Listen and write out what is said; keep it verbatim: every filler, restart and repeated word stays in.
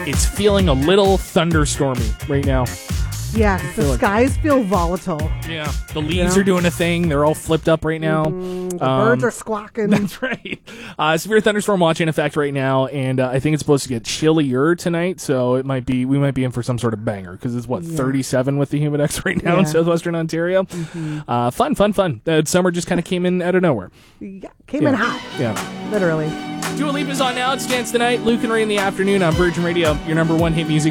it's feeling a little thunderstormy right now. Yes, the like- skies feel volatile. Yeah, the leaves know? are doing a thing. They're all flipped up right now. Mm, the Um, birds are squawking. That's right. Uh, severe thunderstorm watch in effect right now, and uh, I think it's supposed to get chillier tonight. So it might be we might be in for some sort of banger because it's what Yeah. thirty-seven with the humidex right now in Yeah. southwestern Ontario. Mm-hmm. Uh, fun, fun, fun. Uh, summer just kind of came in out of nowhere. Yeah, came in hot, Yeah. literally. Dua Lipa's on now. It's Dance Tonight. Luke and Ray in the afternoon on Virgin Radio. Your number one hit music.